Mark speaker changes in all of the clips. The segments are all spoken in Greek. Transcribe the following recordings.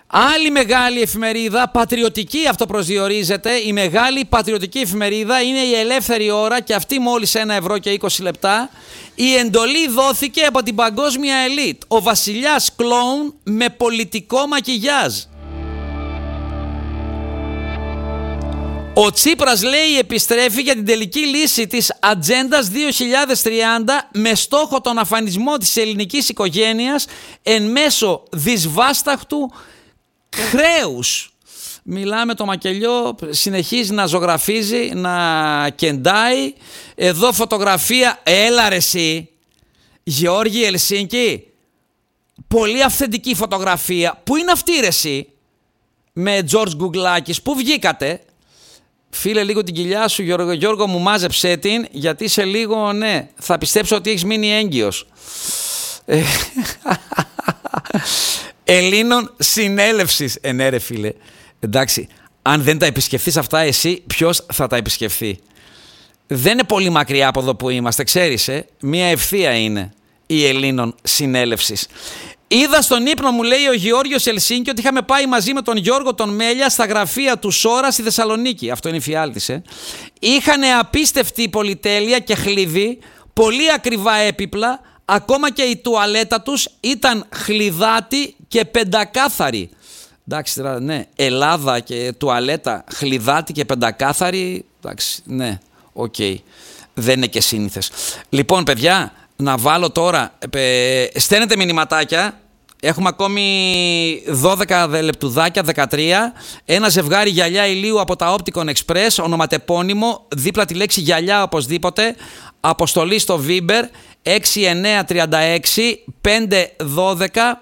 Speaker 1: Άλλη μεγάλη εφημερίδα, πατριωτική αυτοπροσδιορίζεται, η μεγάλη πατριωτική εφημερίδα είναι η Ελεύθερη Ώρα και αυτή μόλις 1 ευρώ και 20 λεπτά. Η εντολή δόθηκε από την παγκόσμια ελίτ. Ο βασιλιάς κλόουν με πολιτικό μακιγιάζ. Ο Τσίπρας λέει επιστρέφει για την τελική λύση της Ατζέντας 2030 με στόχο τον αφανισμό της ελληνικής οικογένειας εν μέσω δυσβάσταχτου χρέους. Μιλάμε, το μακελιό συνεχίζει να ζωγραφίζει, να κεντάει. Εδώ φωτογραφία, έλα ρε εσύ, Γεώργη Ελσίνκη, πολύ αυθεντική φωτογραφία. Πού είναι αυτή ρε εσύ, με Τζορτζ Γκουγκλάκης, πού βγήκατε? Φίλε, λίγο την κοιλιά σου Γιώργο μου, μάζεψέ την, γιατί σε λίγο, ναι, θα πιστέψω ότι έχεις μείνει έγκυος. Ελλήνων συνέλευσης. Ναι ρε φίλε, εντάξει, αν δεν τα επισκεφθείς αυτά εσύ, ποιος θα τα επισκεφθεί? Δεν είναι πολύ μακριά από εδώ που είμαστε, ξέρεις, μία ευθεία είναι η Ελλήνων συνέλευσης. Είδα στον ύπνο μου, λέει ο Γεώργιος Ελσίνκη, ότι είχαμε πάει μαζί με τον Γιώργο τον Μέλια στα γραφεία του Σόρα στη Θεσσαλονίκη. Αυτό είναι η φιάλτης, Είχανε απίστευτη πολυτέλεια και χλειδί, πολύ ακριβά έπιπλα, ακόμα και η τουαλέτα τους ήταν χλιδάτη και πεντακάθαρη. Εντάξει, ναι, Ελλάδα και τουαλέτα χλιδάτη και πεντακάθαρη, εντάξει, ναι, οκ. Δεν είναι και σύνηθες. Λοιπόν, παιδιά, να βάλω τώρα, στέλνετε μηνυματάκια, έχουμε ακόμη 12 λεπτουδάκια, 13, ένα ζευγάρι γυαλιά ηλίου από τα Opticon Express, ονοματεπώνυμο, δίπλα τη λέξη γυαλιά οπωσδήποτε, αποστολή στο Viber 6936 512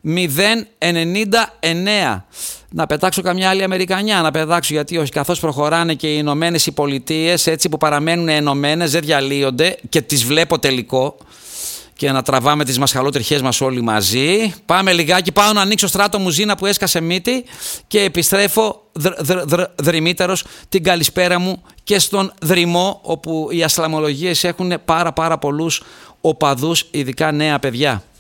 Speaker 1: 099. Να πετάξω καμιά άλλη Αμερικανιά, να πετάξω, γιατί όχι, καθώς προχωράνε και οι Ηνωμένες Πολιτείες, έτσι που παραμένουν ενωμένες, δεν διαλύονται και τις βλέπω τελικό, και να τραβάμε τις μασχαλότριχές μας όλοι μαζί. Πάμε λιγάκι, πάω να ανοίξω στράτο μου Ζήνα που έσκασε μύτη και επιστρέφω δρυμύτερος την καλησπέρα μου και στον Δρυμό, όπου οι ασλαμολογίες έχουν πάρα πολλούς οπαδούς, ειδικά νέα παιδιά.